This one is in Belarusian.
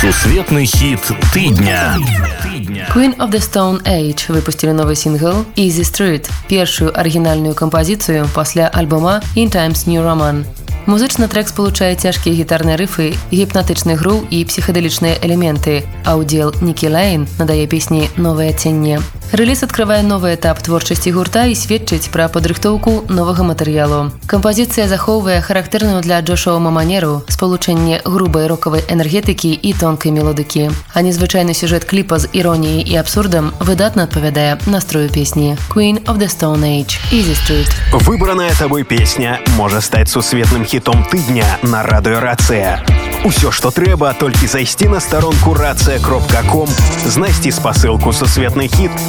Сусветный хит тыдня. Queen of the Stone Age выпустили новый сингл Easy Street, першую арыгінальную кампазіцыю пасля альбома In Times New Roman. Музычны трек спалучае цяжкія гітарныя рыфы, гіпнатычны грув і псіхадэлічныя элементы, а ўдзел Нікі Лейн надае песні новае адценне. Рэліз адкрывае новы этап творчасці гурта і сведчыць пра падрыхтоўку новага матэрыялу. Кампазіцыя захоўвае характэрную для Джошуама манеру, спалучэнне грубай рокавай энергетыкі і тонкай мелодыкі. А незвычайны сюжэт кліпа з іроніяй і абсурдам выдатна адпавядае настрою песні. Queen of the Stone Age, Easy Street. Выбраная тобой песня можа стаць сусветным хітом тыдня на радыё Рацыя. Усё, што трэба, толькі зайсці на старонку racja.com, знайсці спасылку «Сусветны хіт»